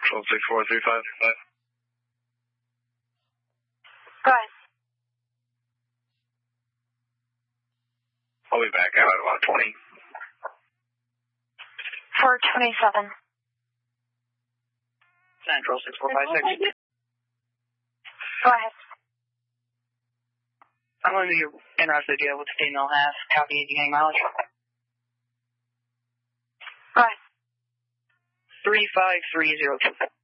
Central 6435. Go ahead. I'll be back out at about 20. 427. Central 6456. Go ahead. I'm going to be interested to deal with the female half. Copy, gang mileage. Go ahead. 35302.